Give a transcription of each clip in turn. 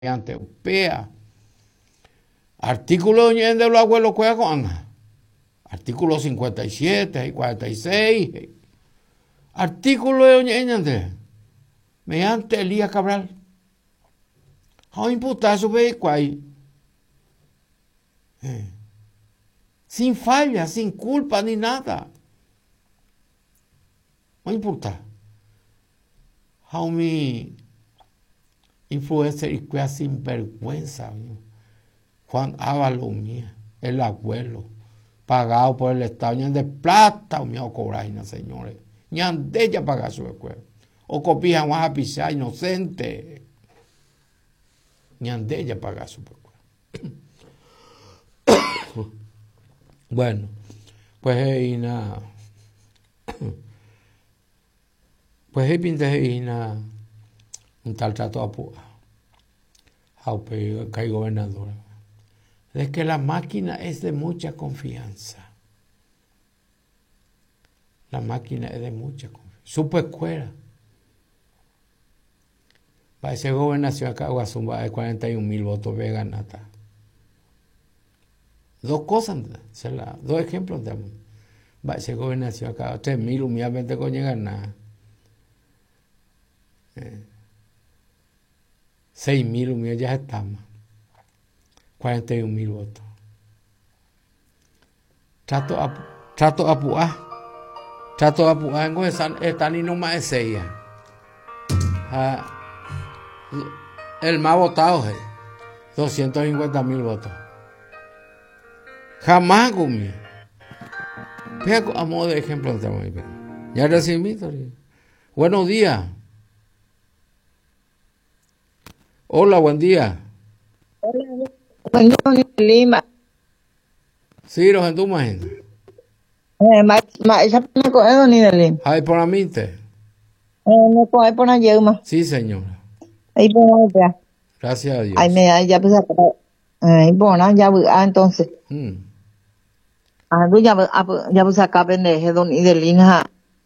ante upea. Artículo de los abuelos cuya con artículo 57 y 46. Artículo de mediante Elías Cabral. A imputar su vehículo ahí. Sin falla, sin culpa ni nada. No importa. A mi influencer y que sin vergüenza. Juan Ábalos, el abuelo, pagado por el Estado, ni de plata, mi cobraina, señores. Ni de ella pagar su escuela. O copian más a pisar inocente. Ni de ella pagar su escuela. Bueno, pues ahí nada. Pues ahí pinté un tal trato a púa. Que hay gobernadora. Es que la máquina es de mucha confianza. La máquina es de mucha confianza. Supo escuela. Para esa gobernación acá, Guasumba, de 41,000 votos, ve ganata. Dos cosas, dos ejemplos de va a ser gobernación acá, 3,000 humildemente con llegar nada. 6,000 humildes ya estamos. 41,000 votos. Trato a puar en están y no más de 6. El más votado es 250,000 votos. Jamás comí. Pero a modo de ejemplo, ya recibí. Buenos días. Hola, buen día. Hola, Lima. Sí, los entumas. Esa me coge ni de Lima. Ay, por la mente. Me coge por allá, ma. Sí, señora. Ahí por allá. Gracias a Dios. Ahí me da, ya pues acá. Ahí bueno, ya entonces. Tú ya pues acá pendeje don y de Lima.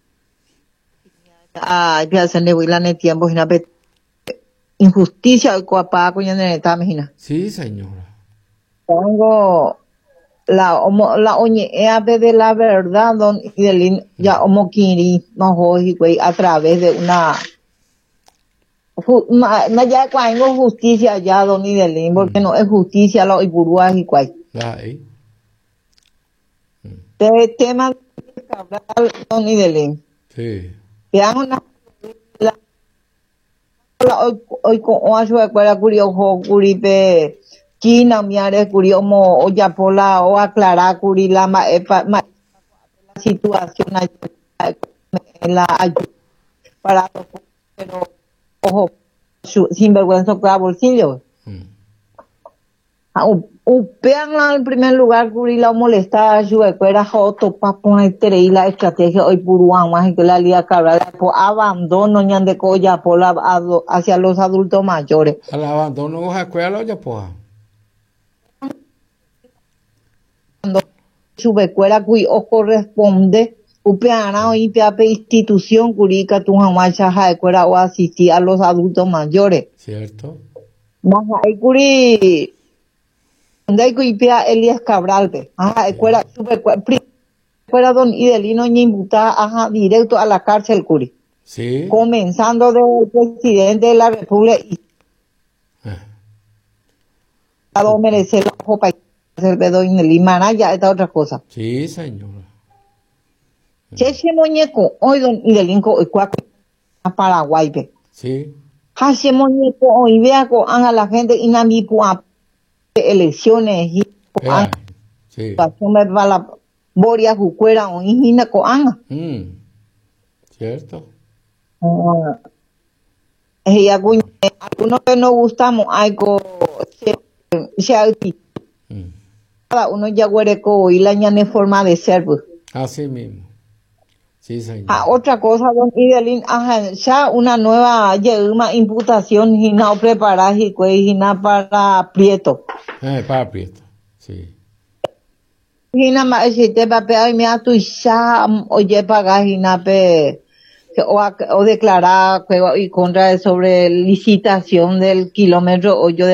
Ya hacen de huila en el tiempo, y injusticia, coapá, coño, en el tamina. Sí, señora. Tengo la oñea de la verdad, don Idelín, ya kiri, no güey, a través de una ya cuando justicia ya, don Idelín, porque no es justicia lo iburuas y cuay. Ahí. Tema Cabral, don Idelín. Sí. Vean una hoy con oacho de cuera curioso curipe China miare curiomo o ya pola o aclarar curi la la situación en la ayuda para pero ojo sin vergüenza para bolsillo. Upean en primer lugar curi la molesta ayuda de cuera joto para poner y la estrategia hoy puruan más que la liga Cabral por abandono ñande coya pola hacia los adultos mayores. Al abandono de la escuela ya pues. Subecuera cui o corresponde upeana o ipeape institución curica tu jamacha de cuera o asistir a los adultos mayores. Cierto. Baja el curi donde ipea Elías Cabral pe. Ajá, escuela fuera don Idelino Ñimbuta, ajá, directo a la cárcel curi. Sí. Comenzando del presidente de la República y merece la ojo para hacer pedo en el Limana, ya esta otra cosa. Sí, señora. Cheche muñeco, hoy don Idelinco hoy cuaco a Paraguay pe. Sí. Hace muñeco hoy vea con a la gente y nami pua elecciones y sí. Pasión me va la boria jucuera o hina ko anga. Cierto. Ella algunos que no gustamos algo cada uno ya huereco y la ñane forma de ser pues. Así mismo. Sí, señor. Otra cosa, don Idelín, ya una nueva imputación y no preparar y no para Prieto. Para Prieto, sí. Y nada más si te papel y me atu ya oye pagar y na pe o declarar y contra sobre licitación del kilómetro 8